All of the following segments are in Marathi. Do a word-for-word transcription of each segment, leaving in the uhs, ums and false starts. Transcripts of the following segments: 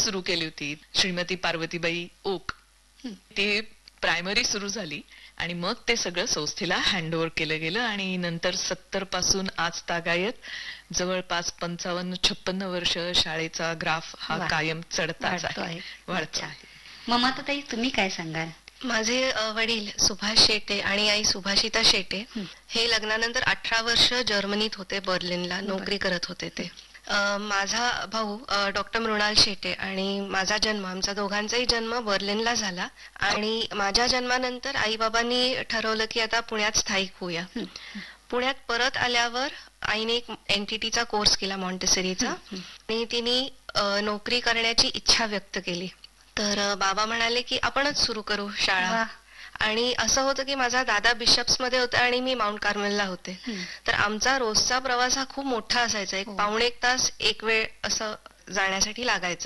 सुरू केली होती, श्रीमती पार्वतीबाई ओक. ती प्रायमरी सुरू झाली आणि मग ते सगळं संस्थेला हँडओव्हर केलं गेलं आणि नंतर सत्तर पासून आज तागायत जवळपास पंचावन्न छप्पन्न वर्ष शाळेचा ग्राफ हा कायम चढताच आहे, वाढतो आहे. ममताताई, तुम्ही काय सांगाल? माझे वडील सुभाष शेटे आणि आई सुभाषिता शेटे हे लग्नानंतर अठरा वर्ष जर्मनीत होते, बर्लिनला नोकरी करत होते ते. माझा भाऊ डॉक्टर मृणाल शेटे आणि माझा जन्म, आमचा दोघांचाही जन्म बर्लिनला झाला आणि माझ्या जन्मानंतर आई बाबांनी ठरवलं की आता पुण्यात स्थायिक होऊया. पुण्यात परत आल्यावर आईने एक एनटीटीचा कोर्स केला मॉन्टेसरीचा आणि तिने नोकरी करण्याची इच्छा व्यक्त केली. तर बाबा म्हणाले की आपणच सुरू करू शाळा. आणि असं होतं की माझा दादा बिशप्स मध्ये होता आणि मी माउंट कार्मेलला होते. तर आमचा रोजचा प्रवास हा खूप मोठा असायचा, एक पावणे एक तास एक वेळ असं जाण्यासाठी लागायचा.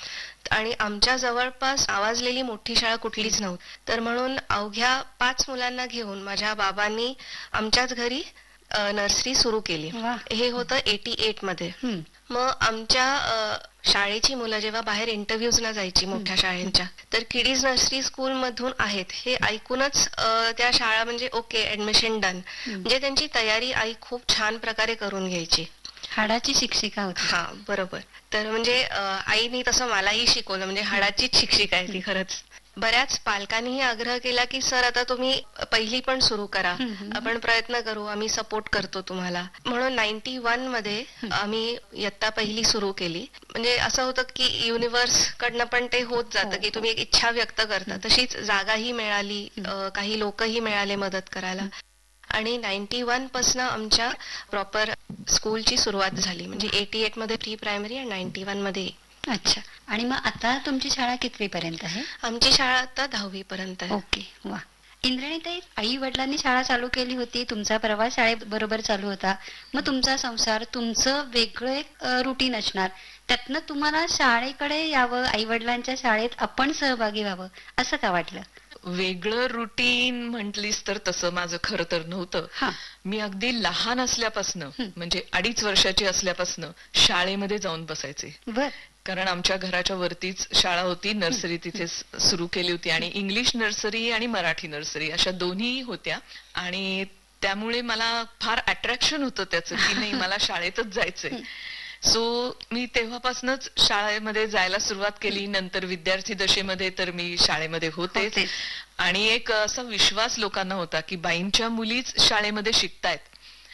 आणि आमच्या जवळपास आवाजलेली मोठी शाळा कुठलीच नव्हती. तर म्हणून अवघ्या पाच मुलांना घेऊन माझ्या बाबांनी आमच्याच घरी नर्सरी सुरू केली. हे होतं एटी एट मध्ये. मग आमच्या शाळेची मुलं जेव्हा बाहेर इंटरव्ह्यूजला जायची मोठ्या शाळेंच्या, तर किडीज नर्सरी स्कूल मधून आहेत हे ऐकूनच त्या शाळा म्हणजे ओके ऍडमिशन डन, म्हणजे त्यांची तयारी आई खूप छान प्रकारे करून घ्यायची. हाडाची शिक्षिका होती. हा बरोबर. तर म्हणजे आईनी तसं मलाही शिकवलं, म्हणजे हाडाचीच शिक्षिका आहे ती खरंच. बऱ्याच पालकांनीही आग्रह केला की सर आता तुम्ही पहिली पण सुरू करा, आपण प्रयत्न करू, आम्ही सपोर्ट करतो तुम्हाला. म्हणून नाईन्टी वन मध्ये आम्ही इयत्ता पहिली सुरू केली. म्हणजे असं होतं की युनिव्हर्स कडनं पण ते होत जातं की तुम्ही एक इच्छा व्यक्त करता, तशीच जागाही मिळाली, काही लोकही मिळाले मदत करायला आणि नाईन्टी वन पासून आमच्या प्रॉपर स्कूलची सुरुवात झाली. म्हणजे एटी एट मध्ये प्री प्रायमरी आणि नाईन्टी वन मध्ये. अच्छा. आणि मग आता तुमची शाळा कितवी पर्यंत आहे? आमची शाळा आता दहावी पर्यंत आहे. ओके, वा. इंद्राणीताई, आई वडिलांनी शाळा चालू केली होती, तुमचा प्रवास शाळेबरोबर चालू होता, मग तुमचा संसार, तुमचं वेगळं एक रुटीन असणार, त्यातनं तुम्हाला शाळेकडे यावं, आई वडिलांच्या शाळेत आपण सहभागी व्हावं असं का वाटलं? वेगळं रुटीन म्हटलीस तर तसं माझं खरं तर नव्हतं. मी अगदी लहान असल्यापासनं, म्हणजे अडीच वर्षाची असल्यापासनं शाळेमध्ये जाऊन बसायचे. कारण आमच्या घराच्या वरतीच शाळा होती, नर्सरी तिथे सुरू केली होती आणि इंग्लिश नर्सरी आणि मराठी नर्सरी अशा दोन्ही होत्या आणि त्यामुळे मला फार अट्रॅक्शन होतं त्याचं की नाही मला शाळेतच जायचंय. सो मी तेव्हापासूनच शाळेमध्ये जायला सुरुवात केली. नंतर विद्यार्थी दशेमध्ये तर मी शाळेमध्ये होतेच आणि एक असा विश्वास लोकांना होता की बाईंच्या मुलीच शाळेमध्ये शिकतायत,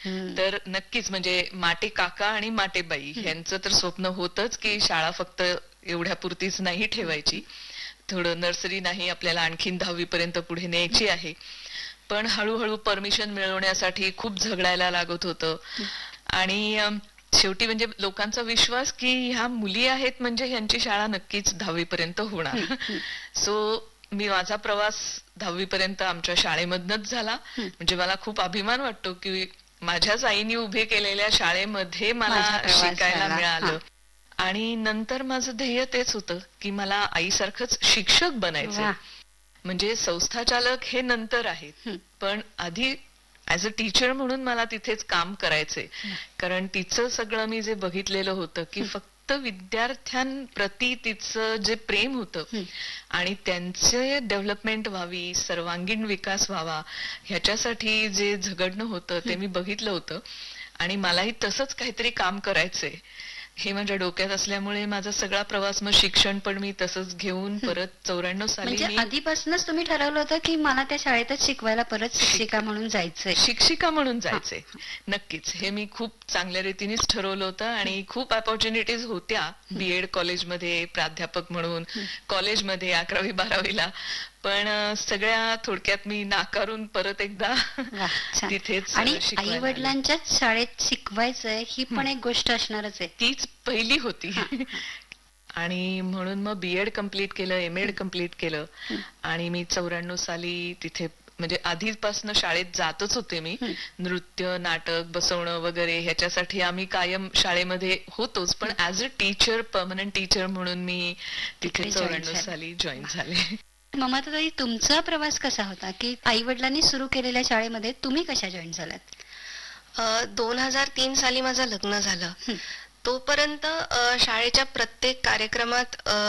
तर नक्कीच म्हणजे माटे काका आणि माटे बाई यांचं तर स्वप्न होतच की शाळा फक्त एवढ्या पुरतीच नाही ठेवायची, थोडं नर्सरी नाही, आपल्याला आणखीन दहावी पर्यंत पुढे न्यायची आहे. पण हळूहळू परमिशन मिळवण्यासाठी खूप झगडायला लागत होतं आणि शेवटी म्हणजे लोकांचा विश्वास की ह्या मुली आहेत म्हणजे ह्यांची शाळा नक्कीच दहावी पर्यंत होणार. सो मी माझा प्रवास दहावी पर्यंत आमच्या शाळेमधनच झाला. म्हणजे मला खूप अभिमान वाटतो की माझ्याच आईने उभे केलेल्या शाळेमध्ये मला शिकायला मिळालं. आणि नंतर माझं ध्येय तेच होतं की मला आईसारखंच शिक्षक बनायचं. म्हणजे संस्थाचालक हे नंतर आहेत, पण आधी ऍज अ टीचर म्हणून मला तिथेच काम करायचंय. कारण तिचं सगळं मी जे बघितलेलं होतं की फक्त विद्यार्थ्यांप्रती तिचं जे प्रेम होतं आणि त्यांचे डेव्हलपमेंट व्हावी, सर्वांगीण विकास व्हावा ह्याच्यासाठी जे झगडणं होतं ते मी बघितलं होतं आणि मलाही तसंच काहीतरी काम करायचंय हे माझ्या डोक्यात असल्यामुळे माझा सगळा प्रवास, मग शिक्षण पण मी तसंच घेऊन परत चौऱ्याण्णव साली म्हणजे आधीपासूनच तुम्ही ठरवलं होतं की मला त्या शाळेतच शिकवायला परत शिक्षिका म्हणून जायचंय? शिक्षिका म्हणून जायचंय, नक्कीच. हे मी खूप चांगल्या रीतीनेच ठरवलं होतं आणि खूप अपॉर्च्युनिटीज होत्या बीएड कॉलेजमध्ये प्राध्यापक म्हणून, कॉलेजमध्ये अकरावी बारावीला, पण सगळ्या थोडक्यात मी नाकारून परत एकदा तिथेच. आणि आई वडिलांच्याच शाळेत शिकवायचंय ही पण एक गोष्ट असणारच आहे, तीच पहिली होती. आणि म्हणून मग बीएड कम्प्लीट केलं, एम एड कम्प्लीट केलं आणि मी चौऱ्याण्णव साली तिथे म्हणजे आधीपासून शाळेत जातच होते मी. नृत्य, नाटक बसवणं वगैरे ह्याच्यासाठी आम्ही कायम शाळेमध्ये होतोच, पण as a teacher, permanent teacher म्हणून मी तिथे चौऱ्याण्णव साली जॉईन झाले. ममताताई, तुमचा प्रवास कसा होता की आई वडिलांनी सुरू केलेल्या शाळेमध्ये तुम्ही कशा जॉईन झालात? दोन हजार तीन साली माझं लग्न झालं. तोपर्यंत शाळेच्या प्रत्येक कार्यक्रमात